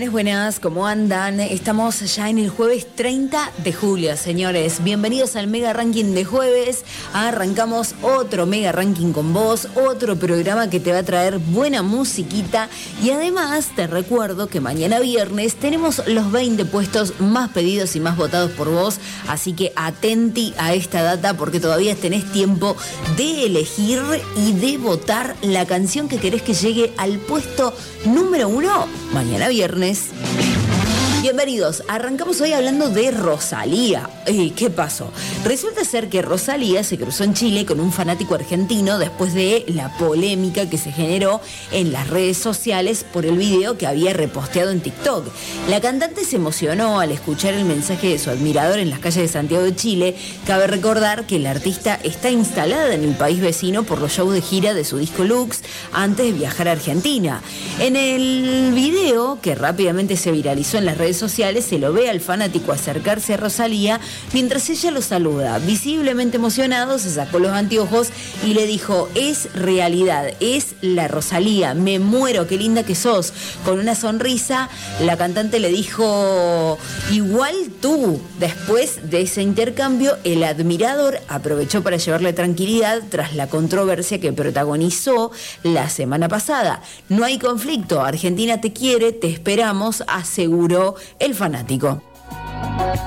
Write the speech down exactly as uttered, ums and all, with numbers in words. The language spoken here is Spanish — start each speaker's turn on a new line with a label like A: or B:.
A: Buenas, buenas, ¿cómo andan? Estamos ya en el jueves treinta de julio, señores. Bienvenidos al Mega Ranking de jueves. Arrancamos otro Mega Ranking con vos, otro programa que te va a traer buena musiquita. Y además te recuerdo que mañana viernes tenemos los veinte puestos más pedidos y más votados por vos. Así que atenti a esta data porque todavía tenés tiempo de elegir y de votar la canción que querés que llegue al puesto número uno mañana viernes. Bienvenidos, arrancamos hoy hablando de Rosalía. Eh, ¿Qué pasó? Resulta ser que Rosalía se cruzó en Chile con un fanático argentino después de la polémica que se generó en las redes sociales por el video que había reposteado en TikTok. La cantante se emocionó al escuchar el mensaje de su admirador en las calles de Santiago de Chile. Cabe recordar que la artista está instalada en el país vecino por los shows de gira de su disco Lux antes de viajar a Argentina. En el video, que rápidamente se viralizó en las redes sociales, se lo ve al fanático acercarse a Rosalía mientras ella lo saluda. Visiblemente emocionado, se sacó los anteojos y le dijo: es realidad, es la Rosalía, me muero, qué linda que sos. Con una sonrisa, la cantante le dijo: igual tú. Después de ese intercambio, el admirador aprovechó para llevarle tranquilidad tras la controversia que protagonizó la semana pasada. No hay conflicto, Argentina te quiere, te esperamos, aseguró el fanático.